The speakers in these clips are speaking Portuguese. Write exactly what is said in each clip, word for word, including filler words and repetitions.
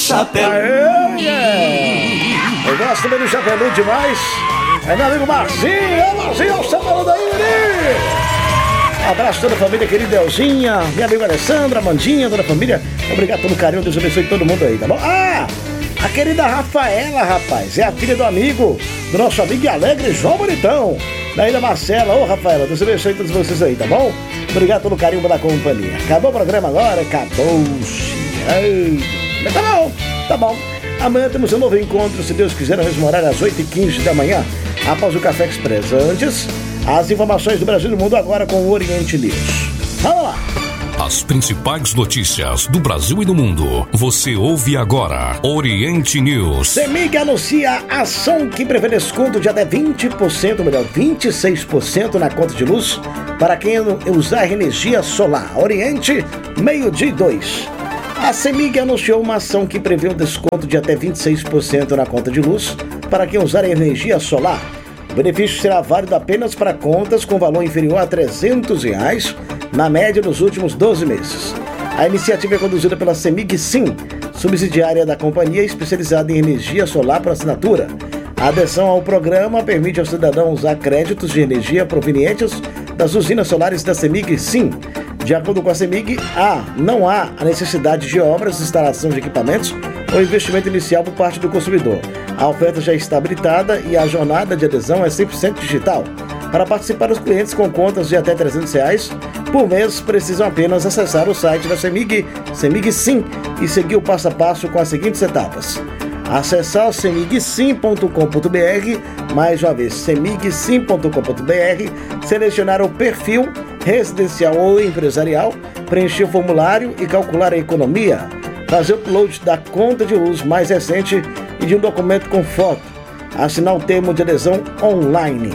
chapéu. Aê, yeah. Eu gosto também do chapéu demais. É meu amigo Marcinho. Ô Marcinho, o chapéu da Iri. Abraço a toda a família, querida Elzinha, minha amiga Alessandra, Amandinha, toda a família. Obrigado pelo carinho, Deus abençoe todo mundo aí, tá bom? Ah, a querida Rafaela, rapaz, é a filha do amigo, do nosso amigo e alegre João Bonitão. Da Ilha Marcela. Ô, Rafaela, Deus abençoe todos vocês aí, tá bom? Obrigado pelo carinho da companhia. Acabou o programa agora? Acabou-se. Tá bom, tá bom. Amanhã temos um novo encontro, se Deus quiser, no mesmo horário, às oito e quinze da manhã, após o Café Express. Antes, as informações do Brasil e do mundo agora com o Oriente News. Vamos lá! As principais notícias do Brasil e do mundo. Você ouve agora Oriente News. CEMIG anuncia ação que prevê desconto de até vinte por cento, melhor, vinte e seis por cento na conta de luz para quem usar energia solar. Oriente, meio-dia e dois. A CEMIG anunciou uma ação que prevê um desconto de até vinte e seis por cento na conta de luz para quem usar energia solar. O benefício será válido apenas para contas com valor inferior a trezentos reais, na média dos últimos doze meses. A iniciativa é conduzida pela CEMIG Sim, subsidiária da companhia especializada em energia solar por assinatura. A adesão ao programa permite ao cidadão usar créditos de energia provenientes das usinas solares da CEMIG Sim. De acordo com a CEMIG, há, não há a necessidade de obras, instalação de equipamentos ou investimento inicial por parte do consumidor. A oferta já está habilitada e a jornada de adesão é cem por cento digital. Para participar, os clientes com contas de até trezentos reais por mês precisam apenas acessar o site da CEMIG, CEMIG Sim, e seguir o passo a passo com as seguintes etapas. Acessar cemig sim ponto com ponto b r, mais uma vez, cemig sim ponto com ponto b r, selecionar o perfil residencial ou empresarial, preencher o formulário e calcular a economia, fazer o upload da conta de luz mais recente e de um documento com foto, assinar o termo de adesão online.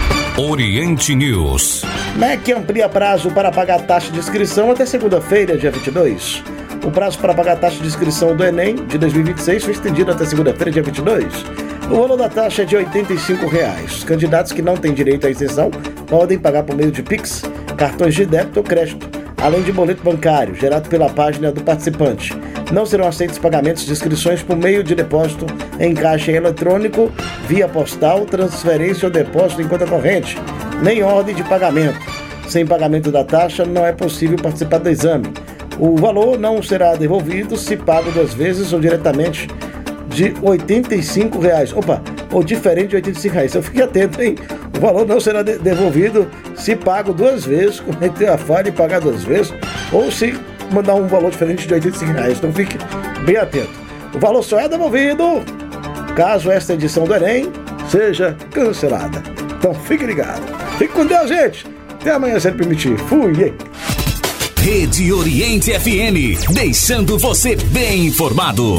Oriente News. M E C amplia prazo para pagar a taxa de inscrição até segunda-feira, dia vinte e dois. O prazo para pagar a taxa de inscrição do Enem de dois mil e vinte e seis foi estendido até segunda-feira, dia vinte e dois. O valor da taxa é de oitenta e cinco reais. Os candidatos que não têm direito à isenção podem pagar por meio de Pix, cartões de débito ou crédito, além de boleto bancário gerado pela página do participante. Não serão aceitos pagamentos de inscrições por meio de depósito em caixa eletrônico, via postal, transferência ou depósito em conta corrente, nem ordem de pagamento. Sem pagamento da taxa, não é possível participar do exame. O valor não será devolvido se pago duas vezes ou diretamente de oitenta e cinco reais. Opa, ou diferente de oitenta e cinco reais. Eu fiquei atento, hein? O valor não será de- devolvido se pago duas vezes, cometer a falha e pagar duas vezes, ou se mandar um valor diferente de oitenta e cinco reais. Então fique bem atento. O valor só é devolvido caso esta edição do Enem seja cancelada. Então fique ligado. Fique com Deus, gente. Até amanhã, se ele permitir. Fui! Rede Oriente F M, deixando você bem informado.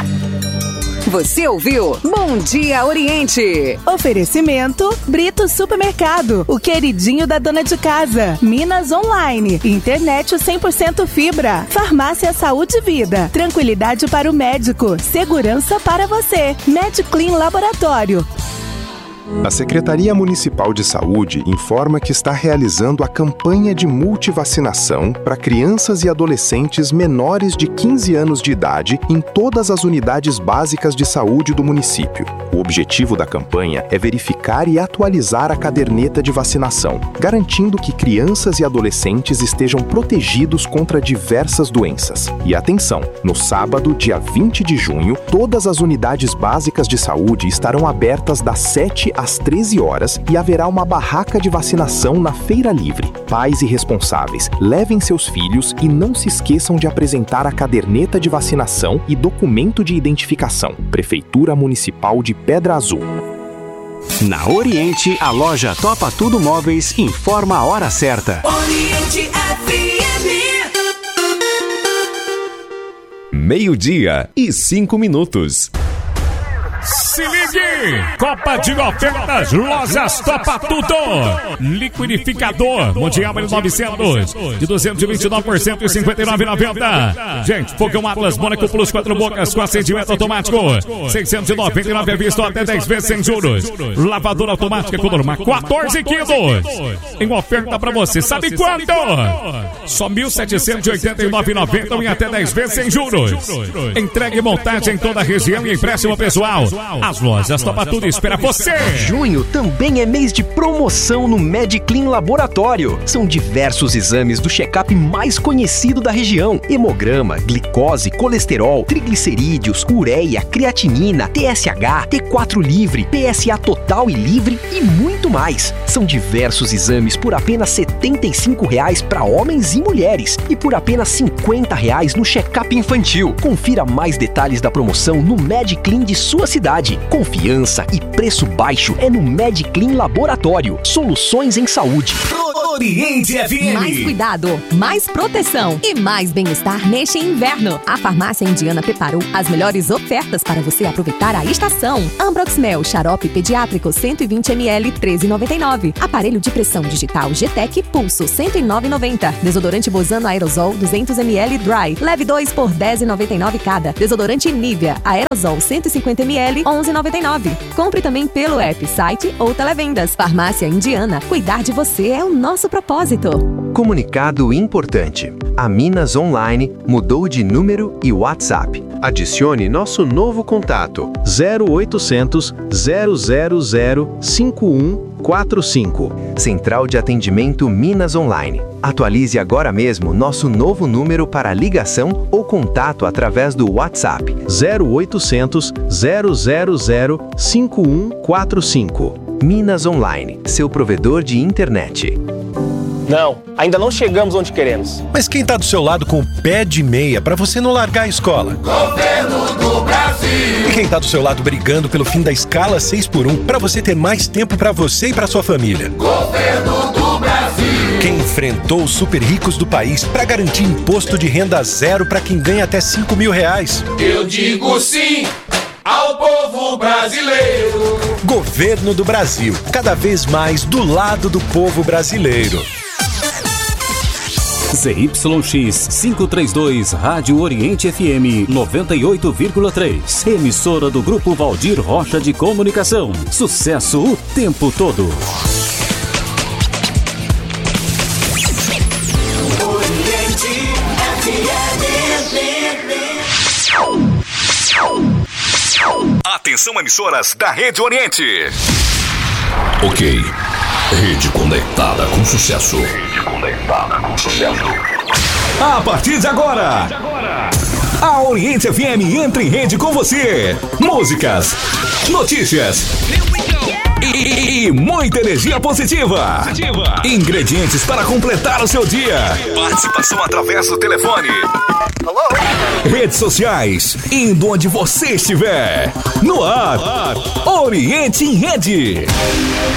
Você ouviu Bom Dia Oriente. Oferecimento Brito Supermercado, o queridinho da dona de casa. Minas Online, internet cem por cento fibra. Farmácia Saúde e Vida, tranquilidade para o médico, segurança para você. MedClean Laboratório. A Secretaria Municipal de Saúde informa que está realizando a campanha de multivacinação para crianças e adolescentes menores de quinze anos de idade em todas as unidades básicas de saúde do município. O objetivo da campanha é verificar e atualizar a caderneta de vacinação, garantindo que crianças e adolescentes estejam protegidos contra diversas doenças. E atenção, no sábado, dia vinte de junho, todas as unidades básicas de saúde estarão abertas das sete às treze horas e haverá uma barraca de vacinação na Feira Livre. Pais e responsáveis, levem seus filhos e não se esqueçam de apresentar a caderneta de vacinação e documento de identificação. Prefeitura Municipal de Pedra Azul. Na Oriente, a loja Topa Tudo Móveis informa a hora certa. Oriente F M. Meio-dia e cinco minutos. Se ligue! Copa de ofertas, lojas Topa Tudo. Liquidificador Mundial mil e novecentos de duzentos e vinte e nove por cento e cinquenta e nove reais e noventa centavos. Gente, Fogão Atlas Mônaco Plus quatro bocas com acendimento automático. seiscentos e noventa e nove reais à vista ou até dez vezes sem juros. Lavadora automática com norma quatorze quilos. Em oferta pra você, sabe quanto? Só mil setecentos e oitenta e nove reais e noventa centavos em até dez vezes sem juros. Entregue e montagem em toda a região e empréstimo pessoal. As lojas Topa Tudo espera você. Junho também é mês de promoção no MedClean Laboratório. São diversos exames do check-up mais conhecido da região. Hemograma, glicose, colesterol, triglicerídeos, ureia, creatinina, T S H, T quatro livre, P S A total e livre e muito mais. São diversos exames por apenas setenta e cinco reais para homens e mulheres e por apenas cinquenta reais no check-up infantil. Confira mais detalhes da promoção no MedClean de sua cidade. Confiança e preço baixo é no MedClean Laboratório. Soluções em saúde. Oriente F M. Mais cuidado, mais proteção e mais bem-estar neste inverno. A Farmácia Indiana preparou as melhores ofertas para você aproveitar a estação. Ambroxmel, xarope pediátrico cento e vinte mililitros, treze reais e noventa e nove centavos. Aparelho de pressão digital G T E C Pulso, cento e nove reais e noventa centavos. Desodorante Bozano Aerosol, duzentos mililitros Dry. Leve dois por dez reais e noventa e nove centavos cada. Desodorante Nivea Aerosol, cento e cinquenta mililitros, onze reais e noventa e nove centavos. Compre também pelo app, site ou televendas. Farmácia Indiana. Cuidar de você é o nosso propósito. Comunicado importante. A Minas Online mudou de número e WhatsApp. Adicione nosso novo contato zero oitocentos, zero zero zero, cinco um quatro cinco. Central de Atendimento Minas Online. Atualize agora mesmo nosso novo número para ligação ou contato através do WhatsApp zero oitocentos, zero zero zero, cinco um quatro cinco. Minas Online, seu provedor de internet. Não, ainda não chegamos onde queremos. Mas quem tá do seu lado com o pé de meia pra você não largar a escola? Governo do Brasil. E quem tá do seu lado brigando pelo fim da escala seis por um pra você ter mais tempo pra você e pra sua família? Governo do Brasil. Quem enfrentou os super ricos do país pra garantir imposto de renda zero pra quem ganha até cinco mil reais? Eu digo sim ao povo brasileiro. Governo do Brasil, cada vez mais do lado do povo brasileiro. Z Y X quinhentos e trinta e dois, Rádio Oriente F M noventa e oito vírgula três. Emissora do Grupo Valdir Rocha de Comunicação. Sucesso o tempo todo. Oriente F M. Atenção, emissoras da Rede Oriente. Ok. Rede conectada com sucesso. Rede conectada com sucesso. A partir de agora, a Oriente F M entra em rede com você. Músicas, notícias e, e muita energia positiva. positiva. Ingredientes para completar o seu dia. Participação através do telefone. Hello? Redes sociais, indo onde você estiver. No ar, Oriente em Rede.